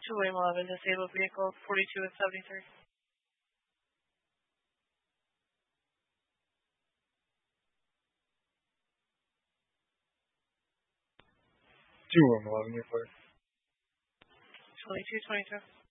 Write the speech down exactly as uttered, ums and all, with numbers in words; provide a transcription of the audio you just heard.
to William eleven, disabled vehicle forty-two and seventy-three. Two William eleven, you're clear. twenty-two twenty-two.